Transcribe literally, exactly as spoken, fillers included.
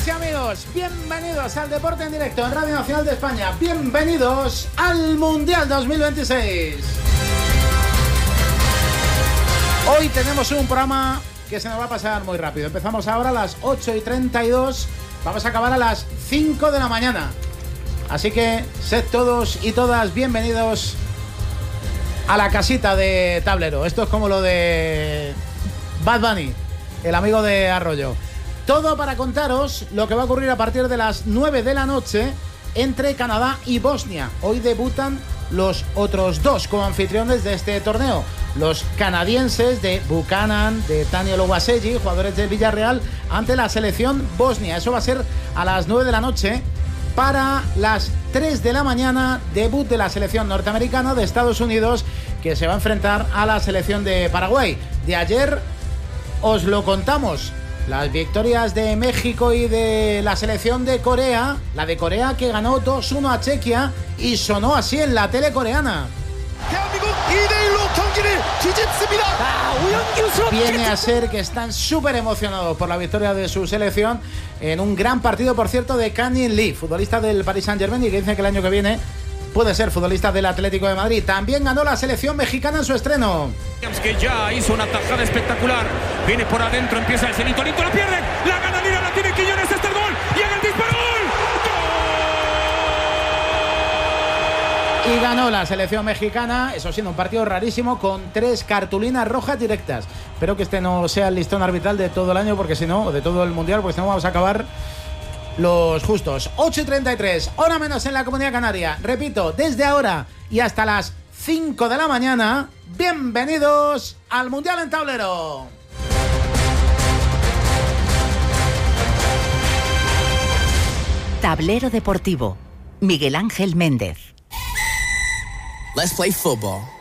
y amigos, bienvenidos al Deporte en Directo en Radio Nacional de España. Bienvenidos al Mundial dos mil veintiséis. Hoy tenemos un programa que se nos va a pasar muy rápido. Empezamos ahora a las ocho y treinta y dos. Vamos a acabar a las cinco de la mañana. Así que sed todos y todas bienvenidos a la casita de Tablero. Esto es como lo de Bad Bunny, el amigo de Arroyo. Todo para contaros lo que va a ocurrir a partir de las nueve de la noche entre Canadá y Bosnia. Hoy debutan los otros dos coanfitriones de este torneo. Los canadienses de Buchanan, de Taniel Owaseji, jugadores del Villarreal, ante la selección bosnia. Eso va a ser a las nueve de la noche. Para las tres de la mañana, debut de la selección norteamericana de Estados Unidos, que se va a enfrentar a la selección de Paraguay. De ayer os lo contamos. Las victorias de México y de la selección de Corea. La de Corea que ganó dos uno a Chequia y sonó así en la tele coreana. Viene a ser que están súper emocionados por la victoria de su selección en un gran partido, por cierto, de Kangin Lee, futbolista del Paris Saint-Germain y que dice que el año que viene puede ser futbolista del Atlético de Madrid. También ganó la selección mexicana en su estreno. Que ya hizo una tajada espectacular. Viene por adentro, empieza el cenito, Lito lo pierde. La gana Lira, la tiene Quiñones, este el gol. Llega el disparo, ¡gol! Y ganó la selección mexicana, eso siendo un partido rarísimo, con tres cartulinas rojas directas. Espero que este no sea el listón arbitral de todo el año, porque si no, o de todo el mundial, pues si no vamos a acabar los justos. Ocho y treinta y tres, hora menos en la Comunidad Canaria. Repito, desde ahora y hasta las cinco de la mañana, bienvenidos al Mundial en Tablero. Tablero Deportivo, Miguel Ángel Méndez. Let's play football.